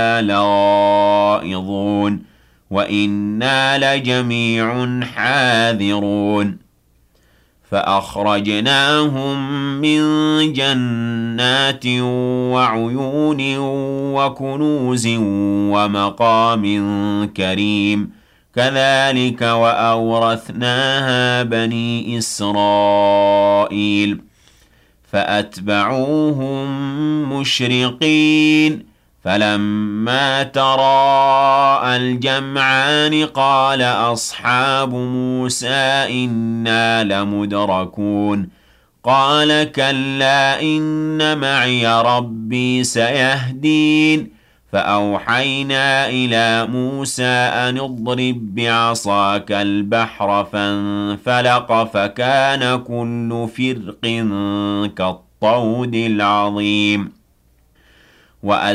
لغائظون وإنا لجميع حاذرون فأخرجناهم من جنات وعيون وكنوز ومقام كريم كذلك وأورثناها بني إسرائيل فأتبعوهم مشرقين فلما تراءى الجمعان قال أصحاب موسى إنا لمدركون قال كلا إن معي ربي سيهدين فأوحينا إلى موسى أن اضرب بعصاك البحر فانفلق فكان كل فرق كالطود العظيم